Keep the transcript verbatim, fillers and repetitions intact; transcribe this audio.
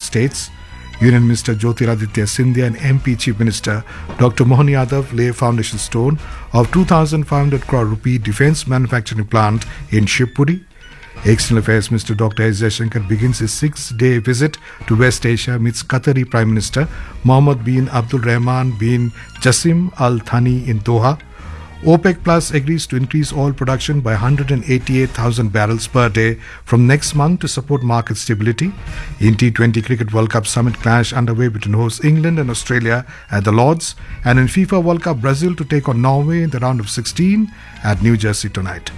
States. Union Minister Jyotiraditya Scindia and M P Chief Minister Doctor Mohan Yadav lay foundation stone of two thousand five hundred crore rupee defence manufacturing plant in Shivpuri. External Affairs Minister Doctor S. Jaishankar begins his six-day visit to West Asia meets Qatari Prime Minister Mohammed bin Abdul Rahman bin Jassim Al Thani in Doha. OPEC Plus agrees to increase oil production by one hundred eighty-eight thousand barrels per day from next month to support market stability. In T twenty Cricket World Cup Summit clash underway between hosts England and Australia at the Lords, and in FIFA World Cup Brazil to take on Norway in the round of sixteen at New Jersey tonight.